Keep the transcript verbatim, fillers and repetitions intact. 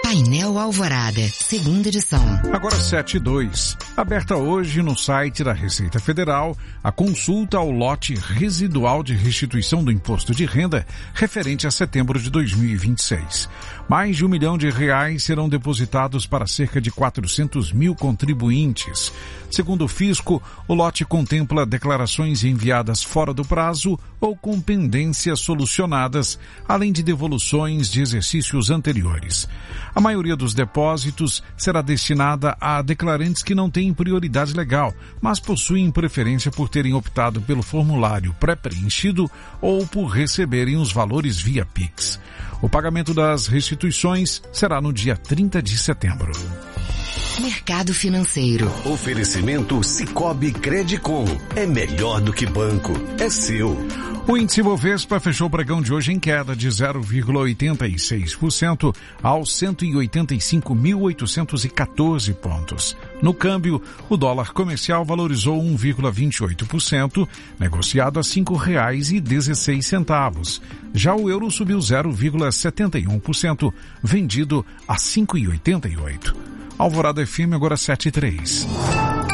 Painel Alvorada, segunda edição. Agora sete e dois. Aberta hoje no site da Receita Federal a consulta ao lote residual de restituição do imposto de renda referente a setembro de dois mil e vinte e seis. Mais de um milhão de reais serão depositados para cerca de quatrocentos mil contribuintes. Segundo o fisco, o lote contempla declarações enviadas fora do prazo ou com pendências solucionadas, além de devoluções de exercícios anteriores. A maioria dos depósitos será destinada a declarantes que não têm prioridade legal, mas possuem preferência por terem optado pelo formulário pré-preenchido ou por receberem os valores via Pix. O pagamento das restituições será no dia trinta de setembro. Mercado financeiro. Oferecimento Cicobi Credicom. É melhor do que banco. É seu. O índice Bovespa fechou o pregão de hoje em queda de zero vírgula oitenta e seis por cento aos cento e oitenta e cinco mil oitocentos e quatorze pontos. No câmbio, o dólar comercial valorizou um vírgula vinte e oito por cento, negociado a cinco reais e dezesseis centavos. Já o euro subiu zero vírgula setenta e um por cento, vendido a cinco reais e oitenta e oito centavos. Alvorada F M agora sete e três.